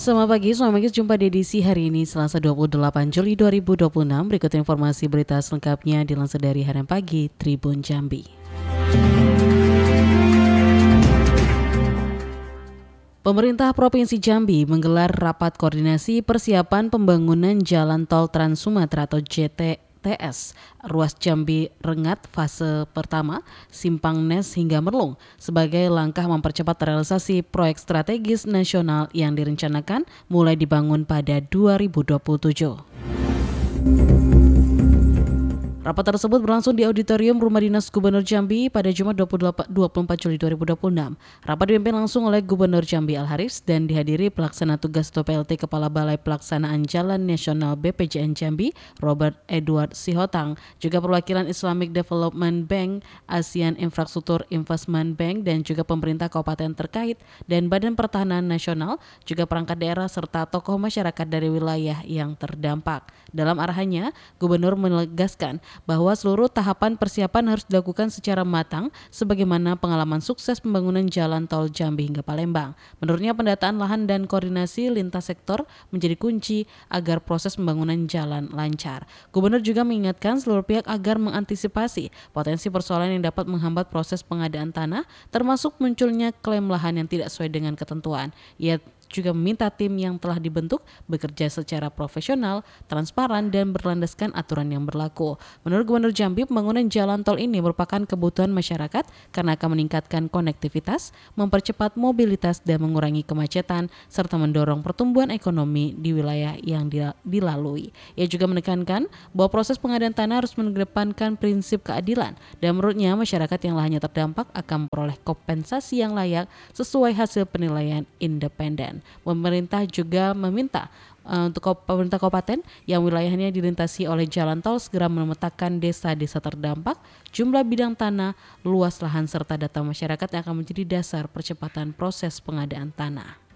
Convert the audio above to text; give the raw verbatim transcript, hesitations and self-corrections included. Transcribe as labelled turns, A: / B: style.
A: Selamat pagi, selamat pagi, jumpa di edisi hari ini Selasa dua puluh delapan Juli dua ribu dua puluh enam. Berikut informasi berita selengkapnya dilansir dari Harian Pagi Tribun Jambi. Pemerintah Provinsi Jambi menggelar rapat koordinasi persiapan pembangunan Jalan Tol Trans Sumatera atau J T T S ruas Jambi Rengat fase pertama Simpang Nes hingga Merlung sebagai langkah mempercepat realisasi proyek strategis nasional yang direncanakan mulai dibangun pada dua ribu dua puluh tujuh. Rapat tersebut berlangsung di Auditorium Rumah Dinas Gubernur Jambi pada Jumat dua puluh empat Juli dua ribu dua puluh enam. Rapat dipimpin langsung oleh Gubernur Jambi Al-Haris dan dihadiri Pelaksana Tugas atau P L T Kepala Balai Pelaksanaan Jalan Nasional B P J N Jambi, Robert Edward Sihotang, juga perwakilan Islamic Development Bank, ASEAN Infrastruktur Investment Bank, dan juga pemerintah kabupaten terkait dan Badan Pertahanan Nasional, juga perangkat daerah serta tokoh masyarakat dari wilayah yang terdampak. Dalam arahannya, Gubernur menegaskan bahwa seluruh tahapan persiapan harus dilakukan secara matang sebagaimana pengalaman sukses pembangunan jalan tol Jambi hingga Palembang. Menurutnya, pendataan lahan dan koordinasi lintas sektor menjadi kunci agar proses pembangunan jalan lancar. Gubernur juga mengingatkan seluruh pihak agar mengantisipasi potensi persoalan yang dapat menghambat proses pengadaan tanah, termasuk munculnya klaim lahan yang tidak sesuai dengan ketentuan. Ia juga meminta tim yang telah dibentuk bekerja secara profesional, transparan, dan berlandaskan aturan yang berlaku. Menurut Gubernur Jambi, pembangunan jalan tol ini merupakan kebutuhan masyarakat karena akan meningkatkan konektivitas, mempercepat mobilitas, dan mengurangi kemacetan, serta mendorong pertumbuhan ekonomi di wilayah yang dilalui. Ia juga menekankan bahwa proses pengadaan tanah harus mengedepankan prinsip keadilan, dan menurutnya masyarakat yang lahannya terdampak akan memperoleh kompensasi yang layak sesuai hasil penilaian independen. Pemerintah juga meminta uh, untuk pemerintah kabupaten yang wilayahnya dilintasi oleh jalan tol segera memetakan desa-desa terdampak, jumlah bidang tanah, luas lahan serta data masyarakat yang akan menjadi dasar percepatan proses pengadaan tanah.